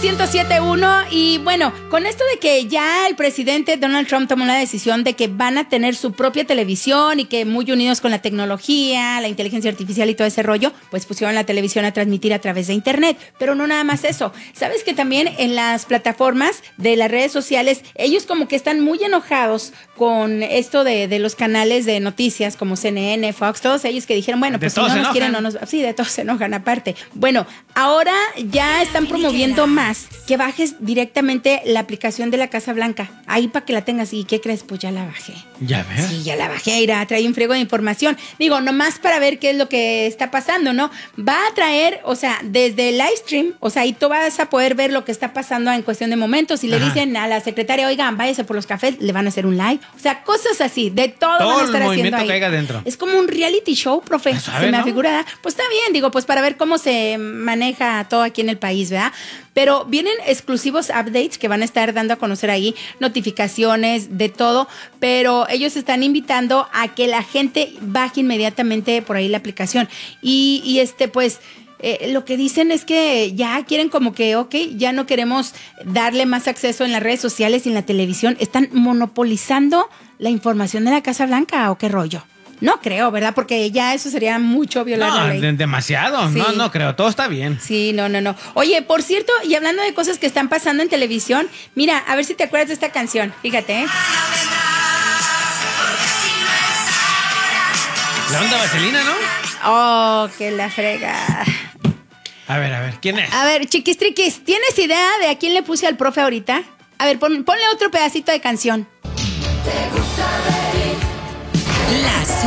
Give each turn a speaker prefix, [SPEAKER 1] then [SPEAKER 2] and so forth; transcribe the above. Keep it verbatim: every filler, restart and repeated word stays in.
[SPEAKER 1] ciento siete punto uno. Y bueno, con esto de que ya el presidente Donald Trump tomó la decisión de que van a tener su propia televisión y que muy unidos con la tecnología, la inteligencia artificial y todo ese rollo, pues pusieron la televisión a transmitir a través de internet. Pero no nada más eso. ¿Sabes que también en las plataformas de las redes sociales, ellos como que están muy enojados con esto de, de los canales de noticias como C N N, Fox, todos ellos que dijeron, bueno, pues si no nos quieren, no nos... Sí, de todos se enojan aparte. Bueno, ahora ya están promoviendo más que bajes directamente la aplicación de la Casa Blanca. Ahí para que la tengas. ¿Y qué crees? Pues ya la bajé.
[SPEAKER 2] ¿Ya ves?
[SPEAKER 1] Sí, ya la bajé. Irá, trae un friego de información. Digo, nomás para ver qué es lo que está pasando, ¿no? Va a traer, o sea, desde el live stream, o sea, ahí tú vas a poder ver lo que está pasando en cuestión de momentos. Si le
[SPEAKER 2] Ajá.
[SPEAKER 1] dicen a la secretaria, oigan, váyase por los cafés, le van a hacer un live. O sea, cosas así, de todo, todo van a estar
[SPEAKER 2] el
[SPEAKER 1] haciendo ahí.
[SPEAKER 2] caiga dentro.
[SPEAKER 1] Es como un reality show, profe.
[SPEAKER 2] Sabe,
[SPEAKER 1] se me
[SPEAKER 2] ¿no?
[SPEAKER 1] figura. Pues está bien, digo, pues para ver cómo se maneja todo aquí en el país, ¿verdad? Pero vienen exclusivos updates que van a estar dando a conocer ahí, notificaciones, de todo, pero ellos están invitando a que la gente baje inmediatamente por ahí la aplicación. Y, y este, pues... Eh, lo que dicen es que ya quieren como que, ok, ya no queremos darle más acceso en las redes sociales y en la televisión. ¿Están monopolizando la información de la Casa Blanca o qué rollo? No creo, ¿verdad? Porque ya eso sería mucho violar
[SPEAKER 2] no,
[SPEAKER 1] la ley.
[SPEAKER 2] De, demasiado.
[SPEAKER 1] Sí.
[SPEAKER 2] No, no creo. Todo está bien.
[SPEAKER 1] Sí, no, no, no. Oye, por cierto, y hablando de cosas que están pasando en televisión, mira, a ver si te acuerdas de esta canción. Fíjate, ¿eh?
[SPEAKER 2] La onda vaselina, ¿no?
[SPEAKER 1] Oh, que la frega.
[SPEAKER 2] A ver, a ver, ¿quién es?
[SPEAKER 1] A ver, chiquistriquis, ¿tienes idea de a quién le puse al profe ahorita? A ver, pon, ponle otro pedacito de canción.
[SPEAKER 3] ¿Te gusta reír? Las